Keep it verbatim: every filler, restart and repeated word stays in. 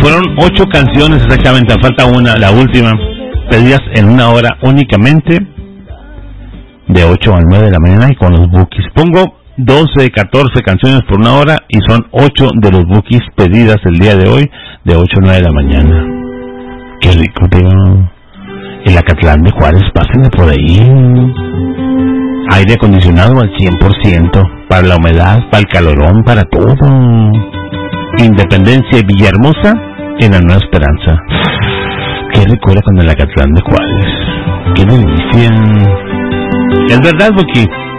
Fueron ocho canciones exactamente, falta una, la última, pedidas en una hora únicamente, de ocho a nueve de la mañana y con los bookies. Pongo doce, catorce canciones por una hora y son ocho de los bookies pedidas el día de hoy, de ocho a nueve de la mañana. Qué rico, tío. El Acatlán de Juárez, pásenle por ahí. Aire acondicionado al cien por ciento, para la humedad, para el calorón, para todo. Independencia y Villahermosa en la Nueva Esperanza. Qué rico era con el Acatlán de Juárez. Qué delicia. Es verdad, Buki.